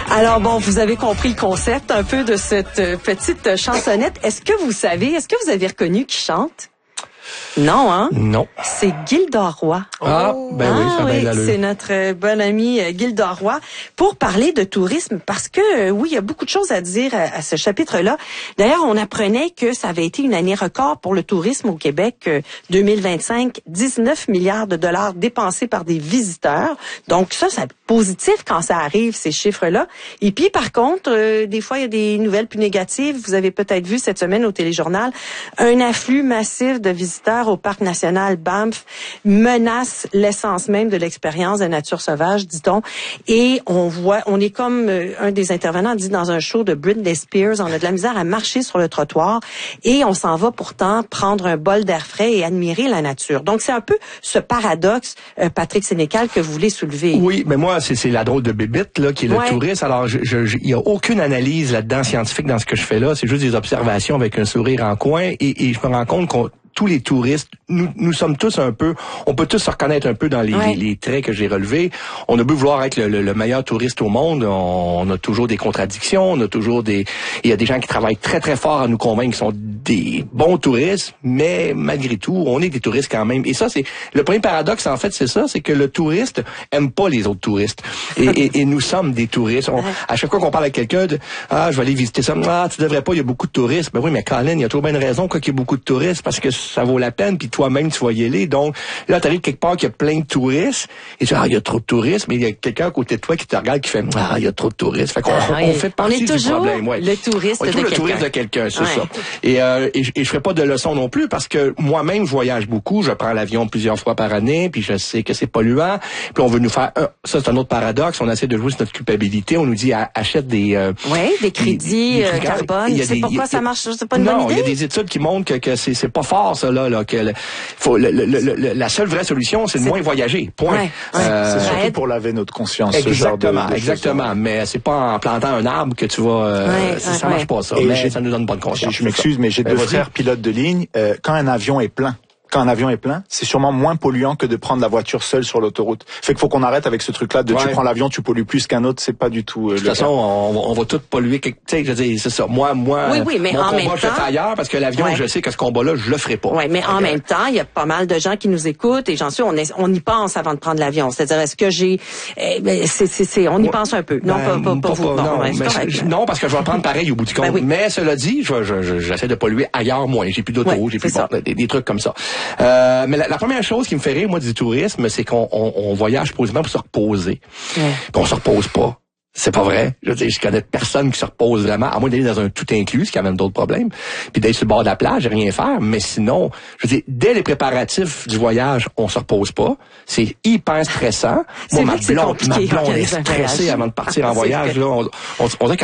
Alors bon, vous avez compris le concept un peu de cette petite chansonnette. Est-ce que vous avez reconnu qui chante? Non, hein? Non. C'est Gilda Roy. Ah, ben oui, ça va bien l'allure. C'est notre bonne amie Gilda Roy pour parler de tourisme parce que, oui, il y a beaucoup de choses à dire à ce chapitre-là. D'ailleurs, on apprenait que ça avait été une année record pour le tourisme au Québec 2025. 19 milliards de dollars dépensés par des visiteurs. Donc ça, c'est positif quand ça arrive, ces chiffres-là. Et puis, par contre, des fois, il y a des nouvelles plus négatives. Vous avez peut-être vu cette semaine au téléjournal un afflux massif de visiteurs au parc national Banff menace l'essence même de l'expérience de nature sauvage, dit-on. Et on est comme un des intervenants dit dans un show de Britney Spears, on a de la misère à marcher sur le trottoir et on s'en va pourtant prendre un bol d'air frais et admirer la nature. Donc c'est un peu ce paradoxe, Patrick Sénécal, que vous voulez soulever. Oui, mais moi c'est la drôle de bébite là qui est le touriste. Alors il y a aucune analyse là-dedans scientifique dans ce que je fais là, c'est juste des observations avec un sourire en coin et je me rends compte qu'on tous les touristes, nous sommes tous un peu, on peut tous se reconnaître un peu dans les traits que j'ai relevés. On a beau vouloir être le meilleur touriste au monde, on a toujours des contradictions, on a toujours il y a des gens qui travaillent très très fort à nous convaincre qu'ils sont des bons touristes, mais malgré tout, on est des touristes quand même. Et ça, c'est le premier paradoxe en fait, c'est ça, c'est que le touriste aime pas les autres touristes. Et nous sommes des touristes. À chaque fois qu'on parle avec quelqu'un, je vais aller visiter ça. Tu devrais pas, il y a beaucoup de touristes. Ben oui, mais Colin, il y a trop bien une raison qu'il y a beaucoup de touristes parce que ça vaut la peine, puis toi-même, tu vas y aller. Donc, là, t'arrives quelque part qu'il y a plein de touristes, et tu dis, il y a trop de touristes, mais il y a quelqu'un à côté de toi qui te regarde, qui fait, il y a trop de touristes. Fait qu'on on fait partie du problème. Le touriste de quelqu'un. Le touriste de quelqu'un, c'est ça. Et je ferai pas de leçon non plus, parce que moi-même, je voyage beaucoup, je prends l'avion plusieurs fois par année, puis je sais que c'est polluant, puis on veut nous faire, ça, c'est un autre paradoxe, on essaie de jouer sur notre culpabilité, on nous dit, achète des crédits carbone. Tu sais pourquoi ça marche, c'est pas une bonne idée? Non, il y a des études qui montrent que c'est pas fort, ça, là, que la seule vraie solution, c'est de moins voyager. Point. C'est surtout pour laver notre conscience. Exactement. Mais c'est pas en plantant un arbre que tu vas. Ça marche pas ça. Mais ça nous donne bonne conscience. Je m'excuse, mais j'ai deux frères pilotes de ligne. Quand un avion est plein, c'est sûrement moins polluant que de prendre la voiture seule sur l'autoroute. Fait qu'il faut qu'on arrête avec ce truc-là de tu prends l'avion, tu pollues plus qu'un autre, c'est pas du tout. De toute façon, on va tout polluer. Tu sais, je dis, c'est ça. Moi, mais mon en combat, même temps, je le fais ailleurs parce que l'avion, je sais que ce combat-là, je le ferai pas. Oui, mais en même temps, il y a pas mal de gens qui nous écoutent et j'en suis, on y pense avant de prendre l'avion. C'est-à-dire, est-ce que on y pense un peu. Non, pas vous. Non, parce que je vais prendre pareil au bout du compte. Mais cela dit, j'essaie de polluer ailleurs moins. J'ai plus d'auto, j'ai plus des trucs comme ça. Mais la première chose qui me fait rire, moi, du tourisme, c'est qu'on voyage posément pour se reposer. Puis on se repose pas. C'est pas vrai. Je connais personne qui se repose vraiment, à moins d'aller dans un tout inclus, ce qui amène d'autres problèmes, puis d'être sur le bord de la plage et rien faire. Mais sinon, je veux dire, dès les préparatifs du voyage, on se repose pas. C'est hyper stressant. Moi, ma blonde est stressée avant de partir en voyage. Là, on